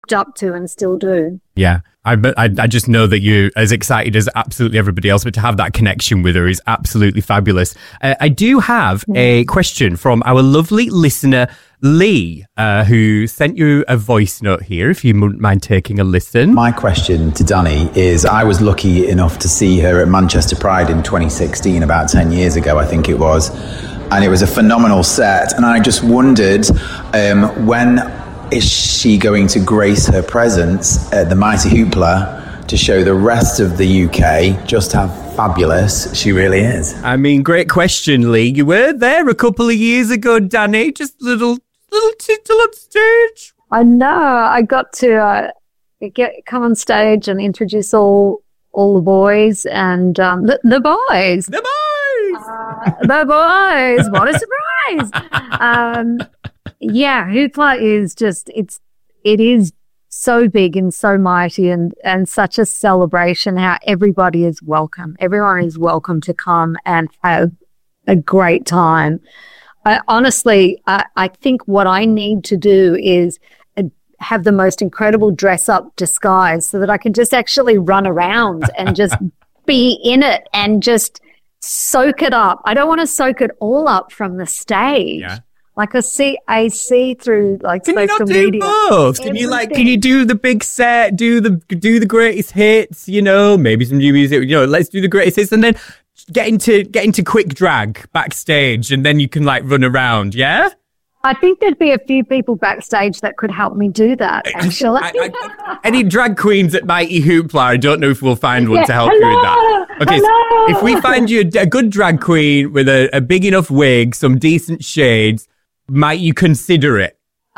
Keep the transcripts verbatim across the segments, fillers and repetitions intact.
looked up to and still do. Yeah. I, I I just know that you're as excited as absolutely everybody else, but to have that connection with her is absolutely fabulous. Uh, I do have a question from our lovely listener, Lee, uh, who sent you a voice note here, if you wouldn't mind taking a listen. My question to Danny is, I was lucky enough to see her at Manchester Pride in twenty sixteen, about ten years ago, I think it was. And it was a phenomenal set. And I just wondered, um, when is she going to grace her presence at the Mighty Hoopla to show the rest of the U K just how fabulous she really is? I mean, great question, Lee. You were there a couple of years ago, Danny. Just a little, little title on stage. I know. I got to uh, get come on stage and introduce all all the boys and um, the, the boys. The boys! Uh, the boys. What a surprise. um, yeah, Hoopla is just, it's, it is so big and so mighty and, and such a celebration how everybody is welcome. Everyone is welcome to come and have a great time. I, honestly, I, I think what I need to do is uh, have the most incredible dress-up disguise so that I can just actually run around and just be in it and just soak it up. I don't want to soak it all up from the stage. Yeah. Like I see, I see through like Can social you not do media. both? Can you like? Can you do the big set? Do the do the greatest hits? You know, maybe some new music. You know, let's do the greatest hits, and then get into get into quick drag backstage, and then you can like run around. Yeah. I think there'd be a few people backstage that could help me do that. Actually, I, I, any drag queens at Mighty Hoopla? I don't know if we'll find one Yeah, to help hello, you with that. Okay, so hello. if we find you a, a good drag queen with a, a big enough wig, some decent shades, might you consider it?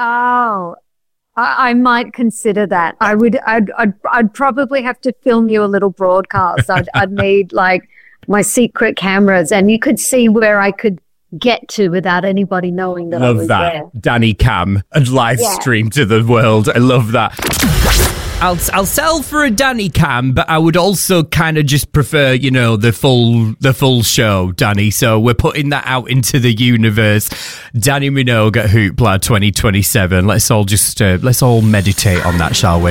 Oh, I, I might consider that. I would. I'd, I'd. I'd probably have to film you a little broadcast. I'd. I'd need like my secret cameras, and you could see where I could get to without anybody knowing that I Love was that. there. Danny Cam and live Yeah. stream to the world. I love that. I'll I'll sell for a Danny Cam, but I would also kind of just prefer, you know, the full the full show, Danny. So we're putting that out into the universe. Danny Minogue at Hoopla twenty twenty-seven. Let's all just uh, let's all meditate on that, shall we?